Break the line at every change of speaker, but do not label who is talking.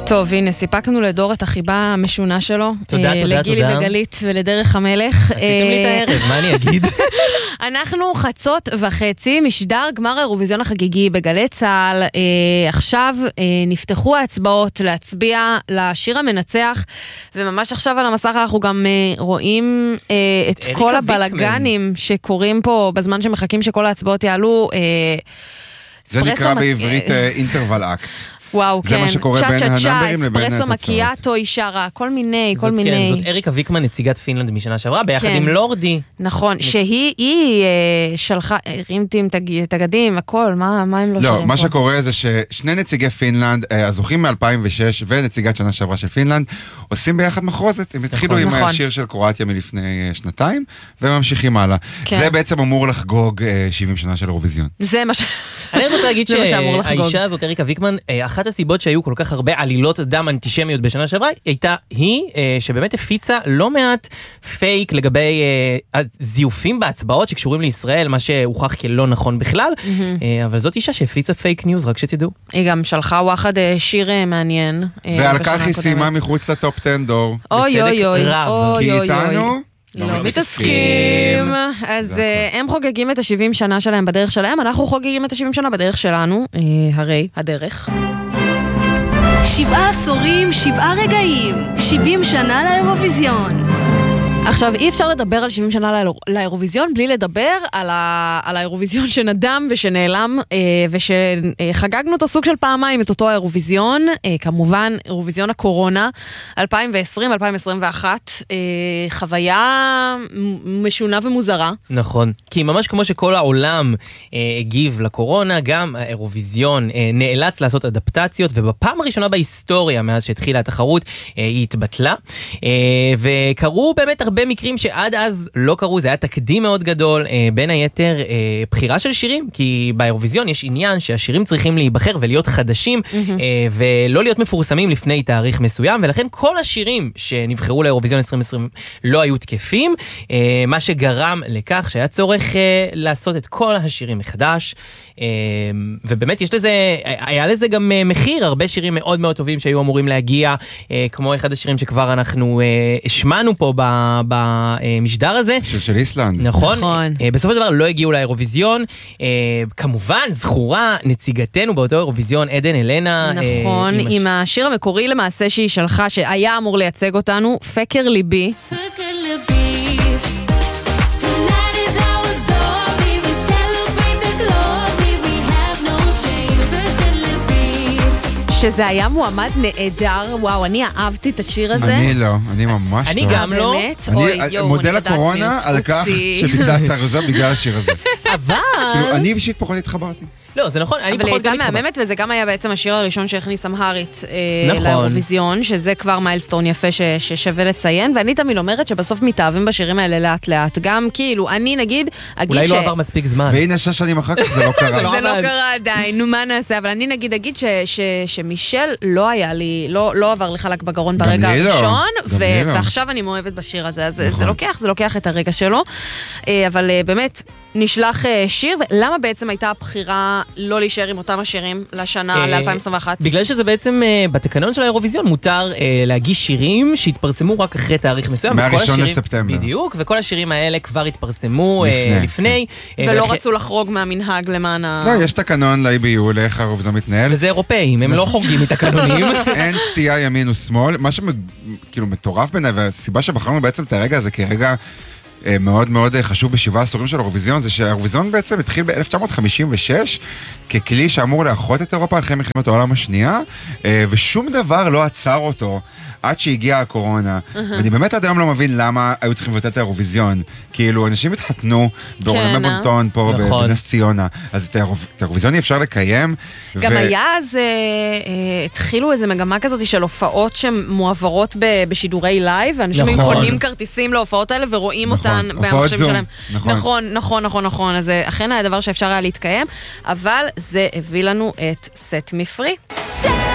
טוב, הנה, סיפקנו לדור את החיבה המשונה שלו.
תודה.
לגילי וגלית ולדרך המלך.
עשיתם לי את הערב, מה אני אגיד?
אנחנו 13:30, משדר גמר האירוויזיון החגיגי בגלי צהל. עכשיו נפתחו ההצבעות להצביע לשיר המנצח, וממש עכשיו על המסך אנחנו גם רואים את כל הבלגנים שקורים פה בזמן שמחכים שכל ההצבעות יעלו.
זה נקרא בעברית אינטרוול אקט.
וואו, כן.
זה מה שקורה בין הנאמברים לבין התוצאות.
אספרסו מקיאטו, אישרה, כל מיני.
זאת אריקה ויקמן, נציגת פינלנד משנה שעברה, ביחד עם לורדי.
נכון, שהיא שלחה, הרימתי את הגדים, הכל, מה הם לא שרים פה?
לא, מה שקורה זה ששני נציגי פינלנד, הזוכים מ-2006 ונציגת שנה שעברה של פינלנד, עושים ביחד מחרוזת. הם התחילו עם השיר של קרואטיה מלפני שנתיים, וממשיכים הלאה. זה בעצם אמור לחגוג 70 שנה של אירוויזיון.
זה מה
אני רוצה להגיד שהאישה הזאת, אריקה ויקמן, אחת הסיבות שהיו כל כך הרבה עלילות דם אנטישמיות בשנה שעברה, הייתה היא שבאמת הפיצה לא מעט פייק לגבי הזיופים בהצבעות שקשורים לישראל, מה שהוכח כלא נכון בכלל, אבל זאת אישה שהפיצה פייק ניוז, רק שתדעו.
היא גם שלחה וואחד שיר מעניין.
ועל כך היא סיימה מחוץ לטופ 10 דור.
אוי אוי אוי.
כי איתנו
לא מתעסקים. אז הם חוגגים את ה-70 שנה שלהם בדרך שלהם, אנחנו חוגגים את ה-70 שנה בדרך שלנו, הרי הדרך.
7 עשורים, 7 רגעים, 70 שנה לאירוויזיון.
עכשיו, אי אפשר לדבר על 70 שנה לאירוויזיון בלי לדבר על האירוויזיון שנדם ושנעלם, ושחגגנו אותו סוג של פעמיים את אותו האירוויזיון, כמובן אירוויזיון הקורונה, 2020-2021, חוויה משונה ומוזרה.
נכון, כי ממש כמו שכל העולם הגיב לקורונה, גם האירוויזיון נאלץ לעשות אדפטציות, ובפעם הראשונה בהיסטוריה, מאז שהתחילה התחרות, היא התבטלה, וקראו באמת הרבה מקרים שעד אז לא קרו, זה היה תקדים מאוד גדול, בין היתר בחירה של שירים, כי באירוויזיון יש עניין שהשירים צריכים להיבחר ולהיות חדשים, ולא להיות מפורסמים לפני תאריך מסוים, ולכן כל השירים שנבחרו לאירוויזיון 2020 לא היו תקפים, מה שגרם לכך שהיה צורך לעשות את כל השירים מחדש, ובאמת היה לזה גם מחיר, הרבה שירים מאוד מאוד טובים שהיו אמורים להגיע, כמו אחד השירים שכבר אנחנו השמענו פה במשדר הזה.
של איסלנד.
נכון. בסופו של דבר לא הגיעו לאירוויזיון. כמובן, זכורה נציגתנו באותו אירוויזיון, עדן אלנה.
נכון, עם השיר המקורי למעשה שהיא שלחה, שהיה אמור לייצג אותנו, פקר ליבי. פקר ליבי. שזה היה מועמד נהדר, וואו, אני אהבתי את השיר הזה.
אני לא, אני ממש לא.
אני גם לא.
אני מודה לקורונה על כך שביטלה את הארזה בגלל השיר הזה.
אבל
אני אישית פחות התחברתי.
לא, זה נכון, אני
אבל היא גם מהממת, וזה גם היה בעצם השיר הראשון שהכניס אמהרית לאירוויזיון, שזה כבר מיילסטון יפה ששווה לציין, ואני תמיד אומרת שבסוף מתאהבים בשירים האלה לאט לאט, גם כאילו, אני נגיד,
אולי לא עבר מספיק זמן.
והנה 6 שנים אחר כך זה לא קרה.
זה לא קרה עדיין, נו מה נעשה, אבל אני נגיד אגיד שמישל לא היה לי, לא עבר לי חלק בגרון ברגע הראשון, ועכשיו אני מאוהבת בשיר הזה, אז זה לוקח את הרגע שלו, אבל באמת, נשלח שיר, ולמה בעצם הייתה הבחירה לא להישאר עם אותם השירים לשנה, ל-2021?
בגלל שזה בעצם, בתקנון של האירוויזיון, מותר להגיש שירים שהתפרסמו רק אחרי תאריך מסוים.
מה-1 לספטמבר.
בדיוק, וכל השירים האלה כבר התפרסמו לפני.
ולא רצו לחרוג מהמנהג למען
לא, יש תקנון ל-IBU, לאיך האירוויזיון מתנהל.
וזה אירופאים, הם לא חורגים מתקנונים.
אין סטייה ימין ושמאל. מה שכאילו מטורף בעיניי, והסיבה שבחרנו בעצם את הרגע הזה כרגע מאוד מאוד חשוב ב7 עשורים של האירוויזיון, זה שהאירוויזיון בעצם התחיל ב-1956 ככלי שאמור לאחות את אירופה אחרי מלחמת העולם השנייה, ושום דבר לא עצר אותו עד שהגיעה הקורונה. ואני באמת עד היום לא מבין למה היו צריכים לבטל את האירוויזיון. כאילו, אנשים התחתנו באולמי בונטון פה בנס ציונה, אז את האירוויזיון אי אפשר לקיים.
גם היה אז, התחילו איזו מגמה כזאת של הופעות שמועברות בשידורי לייב, ואנשים קונים כרטיסים להופעות האלה ורואים אותן בהמחשבים שלהם. נכון. אז זה אכן היה דבר שאפשר היה להתקיים, אבל זה הביא לנו את סט מפרי.